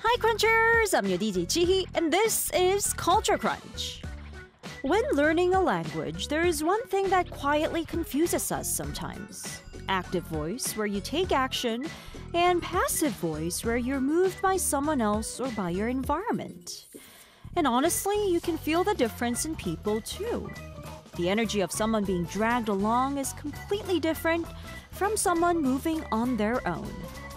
Hi Crunchers! I'm your DJ Chihi, and this is Culture Crunch. When learning a language, there is one thing that quietly confuses us sometimes. Active voice, where you take action, and passive voice, where you're moved by someone else or by your environment. And honestly, you can feel the difference in people too. The energy of someone being dragged along is completely different from someone moving on their own.